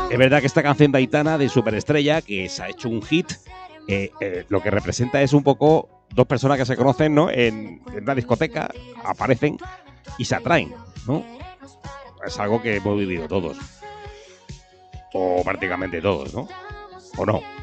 Es verdad que esta canción de Aitana, de Superestrella, que se ha hecho un hit, lo que representa es un poco dos personas que se conocen, ¿no? En una discoteca, aparecen y se atraen, ¿no? Es algo que hemos vivido todos. O prácticamente todos, ¿no? ¿O no?